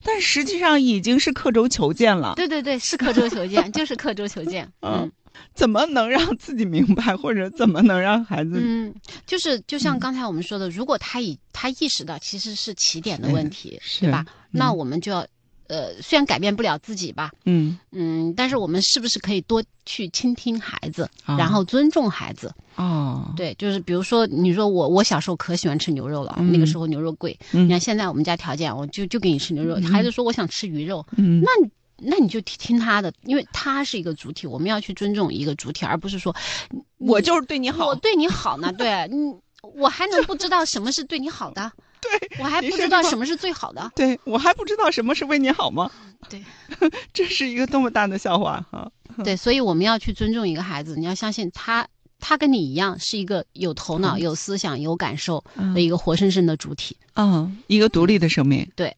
但实际上已经是刻舟求剑了。 对对对，是刻舟求剑，就是刻舟求剑。 怎么能让自己明白，或者怎么能让孩子？ 就像刚才我们说的，如果他意识到其实是起点的问题， 是对吧？那我们就要虽然改变不了自己吧，但是我们是不是可以多去倾听孩子，然后尊重孩子？对，就是比如说，你说我小时候可喜欢吃牛肉了，那个时候牛肉贵，你看现在我们家条件，我就给你吃牛肉。孩子说我想吃鱼肉，那你就听他的，因为他是一个主体，我们要去尊重一个主体，而不是说我就是对你好， 我对你好呢，对，我还能不知道什么是对你好的？ 对， 我还不知道什么是最好的。 对，我还不知道什么是为你好吗？ 对， 这是一个多么大的笑话哈！ 对，所以我们要去尊重一个孩子，你要相信他跟你一样是一个有头脑、有思想、有感受的一个活生生的主体。 一个独立的生命。 对，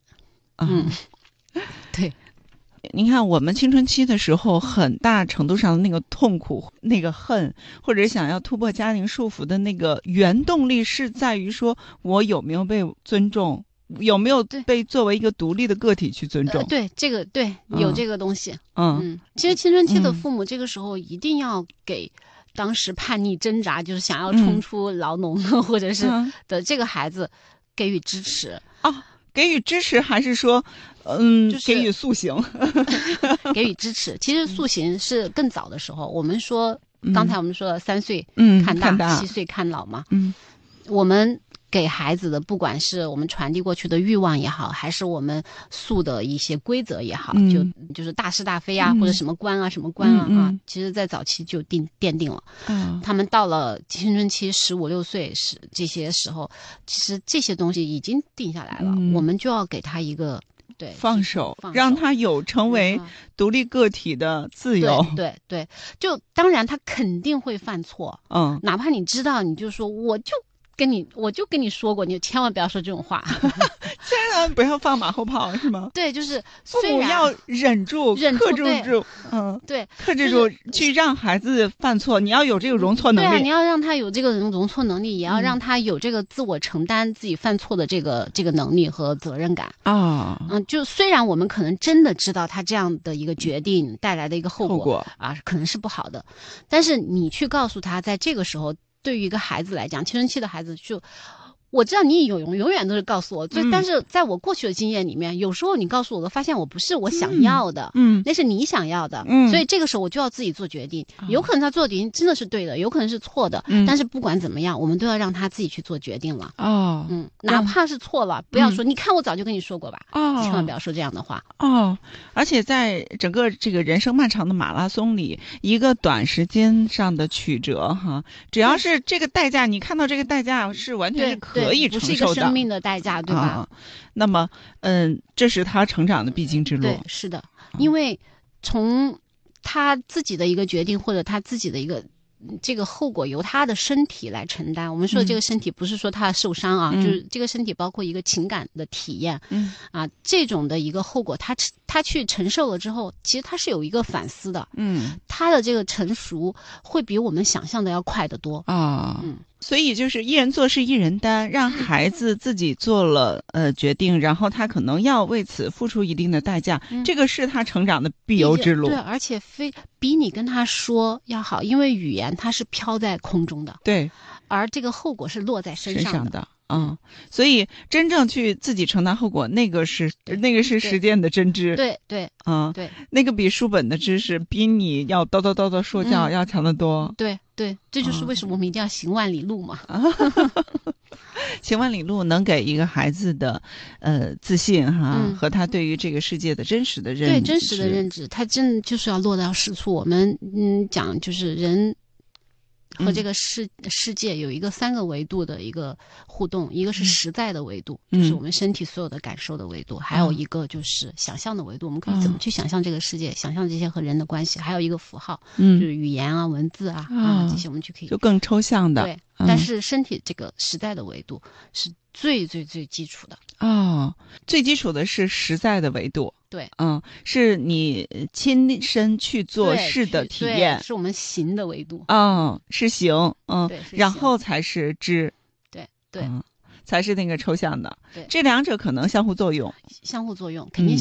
对。 你看，我们青春期的时候，很大程度上的那个痛苦、那个恨，或者想要突破家庭束缚的那个原动力，是在于说我有没有被尊重，有没有被作为一个独立的个体去尊重。 对，这个对，有这个东西。其实青春期的父母这个时候一定要给当时叛逆挣扎，就是想要冲出牢笼或者是的这个孩子给予支持。 给予支持，还是说，给予塑形？ 给予支持。其实塑形是更早的时候，我们说，刚才我们说了3岁看大，7岁看老嘛。我们给孩子的，不管是我们传递过去的欲望也好，还是我们塑的一些规则也好，就是大是大非啊，或者什么官啊什么官啊，其实在早期就奠定了。他们到了青春期15、16岁这些时候，其实这些东西已经定下来了，我们就要给他一个放手，让他有成为独立个体的自由。 对，就当然他肯定会犯错，哪怕你知道，你就说我就跟你说过，你千万不要说这种话， 千万不要放马后炮，是吗？ 对，就是父母要忍住，克制住， 对， 克制住，去让孩子犯错。你要有这个容错能力， 对啊，你要让他有这个容错能力，也要让他有这个自我承担自己犯错的这个能力和责任感就虽然我们可能真的知道他这样的一个决定带来的一个后果可能是不好的，但是你去告诉他，在这个时候。对于一个孩子来讲，青春期的孩子我知道你永远都是告诉我，但是在我过去的经验里面，有时候你告诉我的，发现我不是我想要的，那是你想要的，所以这个时候我就要自己做决定。有可能他做的决定真的是对的，有可能是错的，但是不管怎么样，我们都要让他自己去做决定了。哪怕是错了，不要说你看我早就跟你说过吧，千万不要说这样的话。 而且在整个这个人生漫长的马拉松里，一个短时间上的曲折只要是这个代价，你看到这个代价是完全是可以承受的， 不是一个生命的代价，对吧？ 那么，这是他成长的必经之路。 对，是的，因为从他自己的一个决定，或者他自己的一个这个后果由他的身体来承担。我们说的这个身体不是说他受伤就是这个身体包括一个情感的体验，这种的一个后果，他去承受了之后，其实他是有一个反思的，他的这个成熟会比我们想象的要快得多所以就是一人做事一人担，让孩子自己做了决定，然后他可能要为此付出一定的代价，这个是他成长的必由之路。 对，而且比你跟他说要好，因为语言它是飘在空中的， 对， 而这个后果是落在身上的。 所以真正去自己承担后果，那个是实践的真知。 对， 那个比书本的知识，比你要叨叨叨叨说教要强得多。 对，这就是为什么我们一定要行万里路嘛。 行万里路能给一个孩子的自信和他对于这个世界的真实的认知。对， 真实的认知，他真的就是要落到实处。我们讲就是人和这个世界有一个3个维度的一个互动，一个是实在的维度，就是我们身体所有的感受的维度，还有一个就是想象的维度，我们可以怎么去想象这个世界，想象这些和人的关系，还有一个符号，就是语言文字这些我们就可以就更抽象的。 对，但是身体这个实在的维度是最最最基础的。 最基础的是实在的维度。 对， 是你亲身去做事的体验， 是我们行的维度。 是行，然后才是知。 对， 才是那个抽象的。 对， 这两者可能相互作用， 肯定